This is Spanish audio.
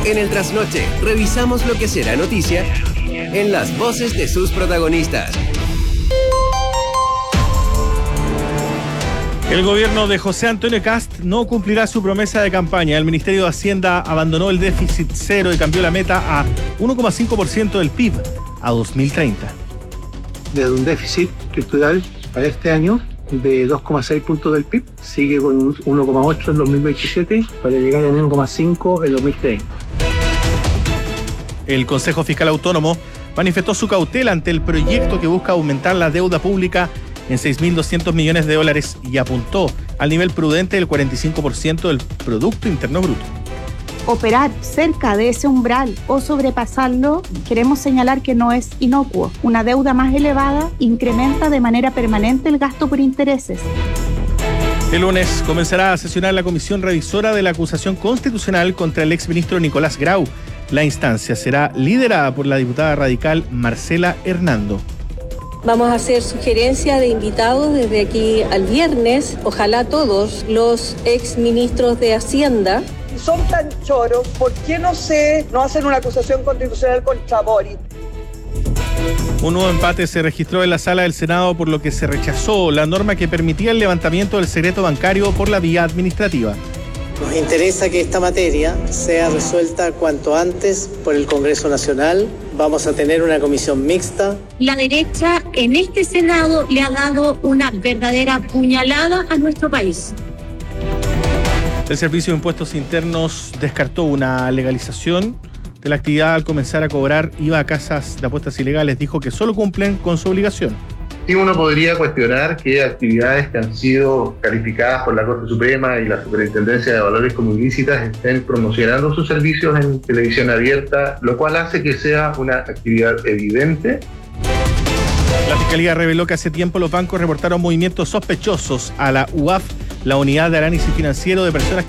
En el Trasnoche, revisamos lo que será noticia en las voces de sus protagonistas. El gobierno de José Antonio Kast no cumplirá su promesa de campaña. El Ministerio de Hacienda abandonó el déficit cero y cambió la meta a 1,5% del PIB a 2030. Desde un déficit estructural para este año de 2,6 puntos del PIB, sigue con un 1,8 en 2027 para llegar a 1,5 en 2030. El Consejo Fiscal Autónomo manifestó su cautela ante el proyecto que busca aumentar la deuda pública en 6.200 millones de dólares y apuntó al nivel prudente del 45% del Producto Interno Bruto. Operar cerca de ese umbral o sobrepasarlo, queremos señalar que no es inocuo. Una deuda más elevada incrementa de manera permanente el gasto por intereses. El lunes comenzará a sesionar la comisión revisora de la acusación constitucional contra el exministro Nicolás Grau. La instancia será liderada por la diputada radical Marcela Hernando. Vamos a hacer sugerencias de invitados desde aquí al viernes. Ojalá todos los exministros de Hacienda. Si son tan choros, ¿por qué no hacen una acusación constitucional contra Boric? Un nuevo empate se registró en la sala del Senado, por lo que se rechazó la norma que permitía el levantamiento del secreto bancario por la vía administrativa. Nos interesa que esta materia sea resuelta cuanto antes por el Congreso Nacional. Vamos a tener una comisión mixta. La derecha en este Senado le ha dado una verdadera puñalada a nuestro país. El Servicio de Impuestos Internos descartó una legalización de la actividad al comenzar a cobrar IVA a casas de apuestas ilegales. Dijo que solo cumplen con su obligación. Sí, uno podría cuestionar que actividades que han sido calificadas por la Corte Suprema y la Superintendencia de Valores como ilícitas estén promocionando sus servicios en televisión abierta, lo cual hace que sea una actividad evidente. La Fiscalía reveló que hace tiempo los bancos reportaron movimientos sospechosos a la UAF, la Unidad de Análisis Financiero de Personas